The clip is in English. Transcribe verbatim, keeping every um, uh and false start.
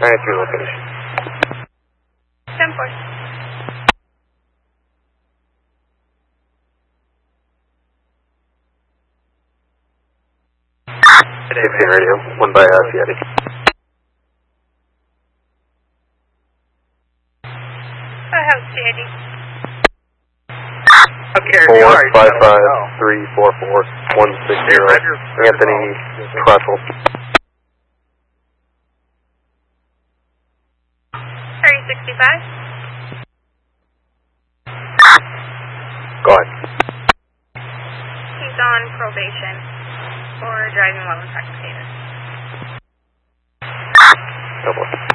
Trying at your location. ten four. sixteen radio, one by uh, Fiat. I have C I D. Okay, four five five three four four one six zero. Anthony Trottle. thirty sixty-five. Go ahead. He's on probation for driving while intoxicated. Double.